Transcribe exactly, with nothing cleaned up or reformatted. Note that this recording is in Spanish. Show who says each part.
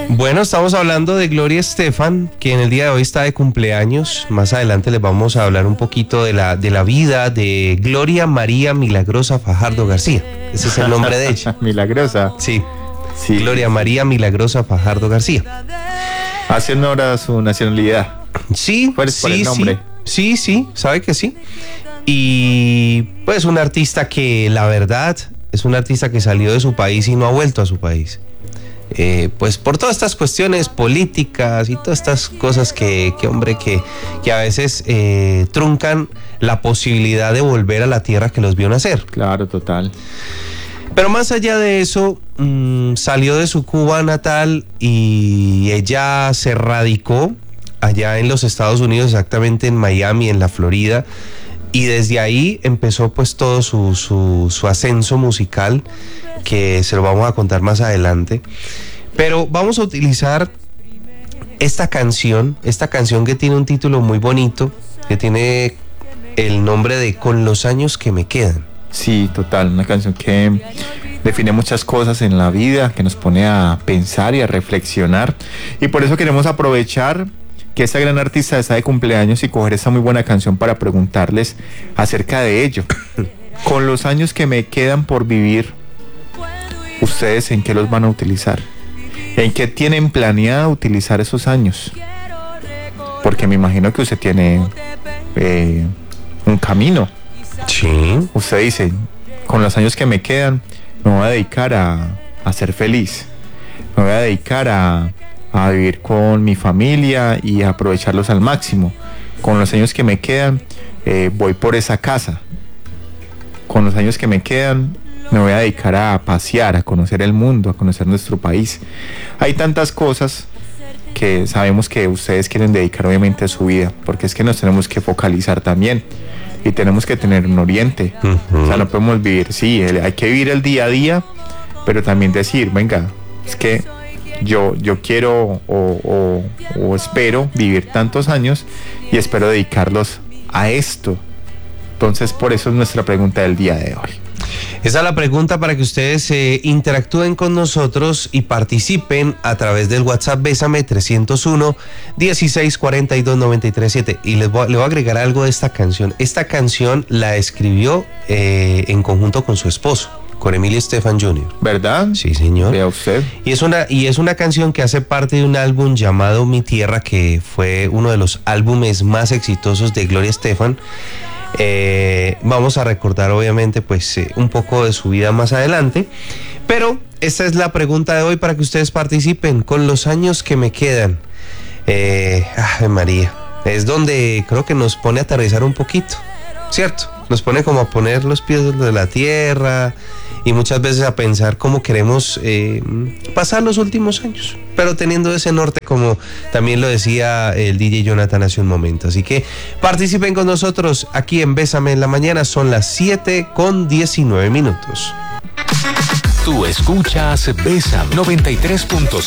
Speaker 1: Bueno, estamos hablando de Gloria Estefan, que en el día de hoy está de cumpleaños. Más adelante les vamos a hablar un poquito de la, de la vida de Gloria María Milagrosa Fajardo García. Ese es el nombre de ella.
Speaker 2: Milagrosa.
Speaker 1: Sí.
Speaker 2: Sí.
Speaker 1: Gloria María Milagrosa Fajardo García.
Speaker 2: Hace honor a su nacionalidad.
Speaker 1: Sí,
Speaker 2: ¿Cuál es
Speaker 1: sí,
Speaker 2: por el nombre?
Speaker 1: sí, sí, sí, sabe que sí. Y pues un artista que la verdad es un artista que salió de su país y no ha vuelto a su país. Eh, pues por todas estas cuestiones políticas y todas estas cosas que, que hombre, que, que a veces eh, truncan la posibilidad de volver a la tierra que los vio nacer.
Speaker 2: Claro, total.
Speaker 1: Pero más allá de eso, mmm, salió de su Cuba natal y ella se radicó allá en los Estados Unidos, exactamente en Miami, en la Florida, y desde ahí empezó pues todo su, su, su ascenso musical, que se lo vamos a contar más adelante. Pero vamos a utilizar esta canción, esta canción que tiene un título muy bonito, que tiene el nombre de Con los años que me quedan.
Speaker 2: Sí, total, una canción que define muchas cosas en la vida, que nos pone a pensar y a reflexionar, y por eso queremos aprovechar que esta gran artista está de cumpleaños y coger esta muy buena canción para preguntarles acerca de ello. Con los años que me quedan por vivir, ¿ustedes en qué los van a utilizar? ¿En qué tienen planeado utilizar esos años? Porque me imagino que usted tiene eh, un camino.
Speaker 1: Sí.
Speaker 2: Usted dice, con los años que me quedan, me voy a dedicar a, a ser feliz. Me voy a dedicar a, a vivir con mi familia y a aprovecharlos al máximo. Con los años que me quedan, eh, voy por esa casa. Con los años que me quedan, me voy a dedicar a pasear, a conocer el mundo, a conocer nuestro país. Hay tantas cosas que sabemos que ustedes quieren dedicar obviamente a su vida, porque es que nos tenemos que focalizar también. Y tenemos que tener un oriente. Uh-huh. O sea, no podemos vivir, sí, hay que vivir el día a día, pero también decir, venga, es que yo, yo quiero o, o, o espero vivir tantos años y espero dedicarlos a esto. Entonces, por eso es nuestra pregunta del día de hoy.
Speaker 1: Esa es la pregunta para que ustedes eh, interactúen con nosotros y participen a través del WhatsApp Bésame trescientos uno, dieciséis cuarenta y dos, noventa y tres siete. Y les voy, les voy a agregar algo de esta canción. Esta canción la escribió eh, en conjunto con su esposo, con Emilio Estefan junior
Speaker 2: ¿Verdad?
Speaker 1: Sí, señor.
Speaker 2: Vea usted.
Speaker 1: Y es una, y es una canción que hace parte de un álbum llamado Mi Tierra, que fue uno de los álbumes más exitosos de Gloria Estefan. Eh, vamos a recordar obviamente pues eh, un poco de su vida más adelante, pero esta es la pregunta de hoy para que ustedes participen. Con los años que me quedan, eh, ay María, es donde creo que nos pone a aterrizar un poquito, ¿cierto? Nos pone como a poner los pies de la tierra y muchas veces a pensar cómo queremos eh, pasar los últimos años, pero teniendo ese norte, como también lo decía el D J Jonathan hace un momento. Así que participen con nosotros aquí en Bésame en la Mañana. Son las siete con diecinueve minutos.
Speaker 3: Tú escuchas Bésame noventa y tres punto